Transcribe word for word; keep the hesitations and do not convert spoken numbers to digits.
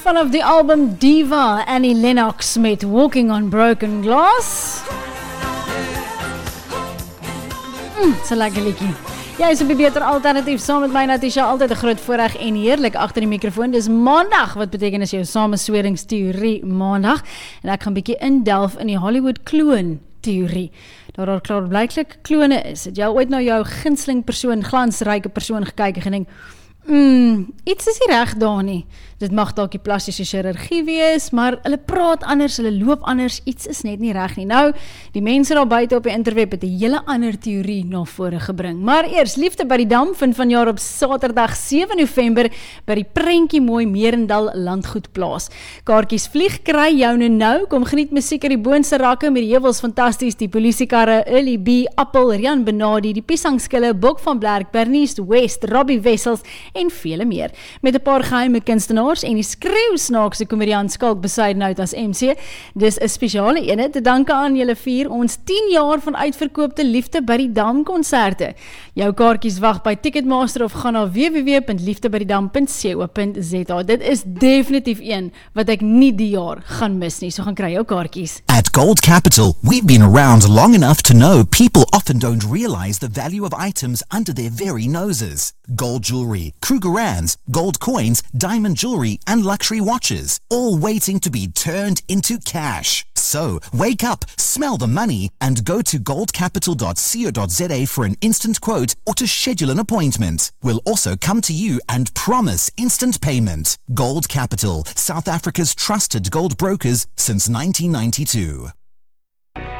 vanaf die album Diva, Annie Lennox met Walking on Broken Glass. Mm, so lekker liedjie. Jy is op die beter alternatief, saam met my Natasha, altyd 'n groot voorreg en heerlik agter die mikrofoon. Dis maandag, wat beteken is jou samesweringsteorie maandag. En ek gaan bietjie indelf in die Hollywood kloon teorie. Daar daar klaar blyklik klone is. Het jy ooit na jou gunsteling persoon, glansryke persoon gekyk en gedink, Mm, iets is nie reg daar nie. Dit mag dalk die plastiese chirurgie wees, maar hulle praat anders, hulle loop anders, iets is net nie reg nie. Nou, die mense daar buite op die interweb het 'n hele ander teorie na vore gebring. Maar eers, Liefde by die Dam vind vanjaar op Saterdag sewe November by die Prentjie Mooi Merendal Landgoedplaas. Kaartjies vlieg, kry joune nou, kom geniet musiek uit die boonste rakke met die heuwels fantasties, die polisiekarre, Early B, Appel, Rian Benadi, die Piesangskille, Bok van Blerk, Bernice West, Robbie Wessels en vele meer. Met 'n paar geheime kunstenaars en die skreeusnaakse komediant Skalk Besuidenhout as M C. Dis 'n spesiale ene te danke aan julle vier ons tien jaar van uitverkoopte Liefde by die Dam konserte. Jou kaartjies wag by Ticketmaster of gaan na w w w punt liefde by die dam punt co punt z a. Dit is definitief een wat ek nie die jaar gaan mis nie. So gaan kry jou kaartjies. At Gold Capital, we've been around long enough to know people often don't realize the value of items under their very noses. Gold jewelry, Krugerrands, gold coins, diamond jewelry, and luxury watches, all waiting to be turned into cash. So, wake up, smell the money, and go to gold capital dot co dot z a for an instant quote or to schedule an appointment. We'll also come to you and promise instant payment. Gold Capital, South Africa's trusted gold brokers since nineteen ninety-two.